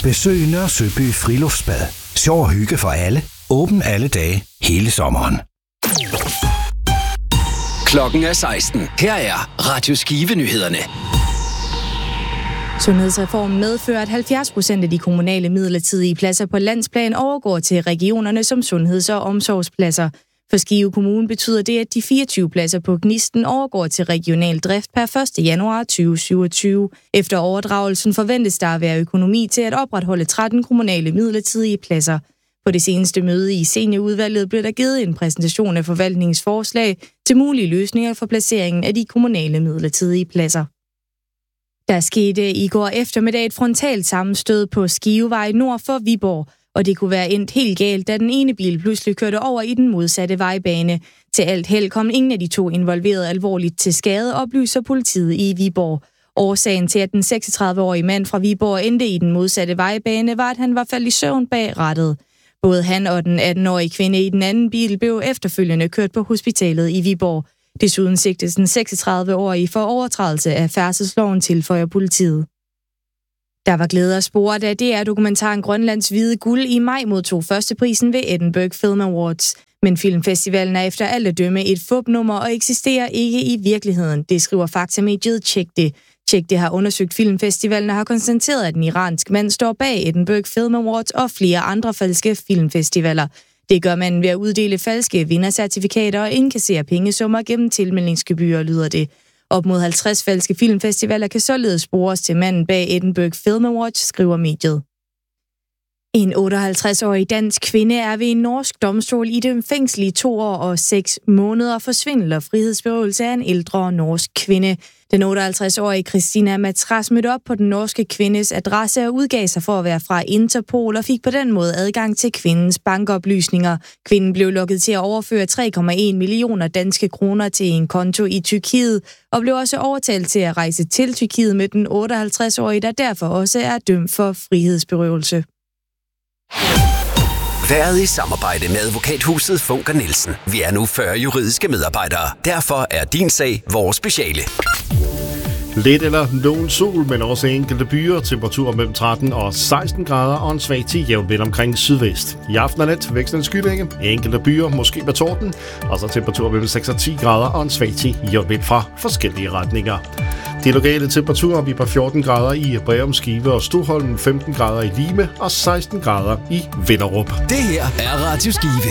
Besøg Nørre Søby Friluftsbad. Sjov og hygge for alle. Åben alle dage, hele sommeren. Klokken er 16. Her er Radio Skive-nyhederne. Sundhedsreformen medfører, at 70% af de kommunale midlertidige pladser på landsplan overgår til regionerne som sundheds- og omsorgspladser. For Skive Kommune betyder det, at de 24 pladser på Gnisten overgår til regional drift per 1. januar 2027. Efter overdragelsen forventes der at være økonomi til at opretholde 13 kommunale midlertidige pladser. På det seneste møde i seniorudvalget blev der givet en præsentation af forvaltningens forslag til mulige løsninger for placeringen af de kommunale midlertidige pladser. Der skete i går eftermiddag et frontalt sammenstød på Skivevej nord for Viborg, og det kunne være endt helt galt, da den ene bil pludselig kørte over i den modsatte vejbane. Til alt held kom ingen af de to involverede alvorligt til skade, oplyser politiet i Viborg. Årsagen til, at den 36-årige mand fra Viborg endte i den modsatte vejbane, var, at han var faldet i søvn bag rattet. Både han og den 18-årige kvinde i den anden bil blev efterfølgende kørt på hospitalet i Viborg. Desuden sigtes den 36-årige for overtrædelse af færdselsloven, tilføjer politiet. Der var glæder spore, da DR-dokumentaren Grønlands hvide guld i maj modtog førsteprisen ved Edinburgh Film Awards. Men filmfestivalen er efter alt at dømme et fupnummer og eksisterer ikke i virkeligheden, det skriver faktamediet Tjek det. Tjek det har undersøgt filmfestivalen og har konstateret, at en iransk mand står bag Edinburgh Film Awards og flere andre falske filmfestivaler. Det gør man ved at uddele falske vindercertifikater og indkassere pengesummer gennem tilmeldingsgebyrer, lyder det. Op mod 50 falske filmfestivaler kan således spores til manden bag Edinburgh Film Awards, skriver mediet. En 58-årig dansk kvinde er ved en norsk domstol idømt fængsel i 2 år og 6 måneder for svindel og frihedsberøvelse af en ældre norsk kvinde. Den 58-årige Christina Matras mødte op på den norske kvindes adresse og udgav sig for at være fra Interpol og fik på den måde adgang til kvindens bankoplysninger. Kvinden blev lukket til at overføre 3,1 millioner danske kroner til en konto i Tyrkiet og blev også overtalt til at rejse til Tyrkiet med den 58-årige, der derfor også er dømt for frihedsberøvelse. Været i samarbejde med advokathuset Funker Nielsen. Vi er nu 40 juridiske medarbejdere. Derfor er din sag vores speciale. Lidt eller nogen sol, men også enkelte byer. Temperaturer mellem 13 og 16 grader og en svag til jævn vind omkring sydvest. I aften og nat vekslende skydække. Enkelte byer, måske med torden. Og så temperaturer mellem 6 og 10 grader og en svag til jævn vind fra forskellige retninger. De lokale temperaturer vi på 14 grader i Breum, Skive og Stoholm, 15 grader i Lime og 16 grader i Vinderup. Det her er Radio Skive.